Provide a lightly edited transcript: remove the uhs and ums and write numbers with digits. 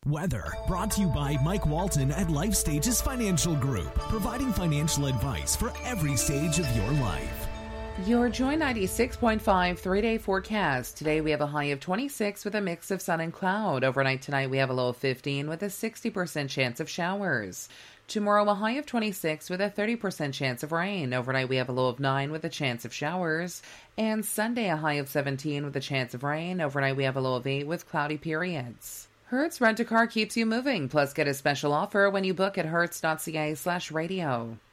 Weather, brought to you by Mike Walton at Life Stages Financial Group, providing financial advice for every stage of your life. Your Joy 96.5 3-day forecast. Today we have a high of 26 with a mix of sun and cloud. Overnight tonight we have a low of 15 with a 60% chance of showers. Tomorrow a high of 26 with a 30% chance of rain. Overnight we have a low of 9 with a chance of showers. And Sunday a high of 17 with a chance of rain. Overnight we have a low of 8 with cloudy periods. Hertz Rent-A-Car keeps you moving. Plus get a special offer when you book at hertz.ca/radio.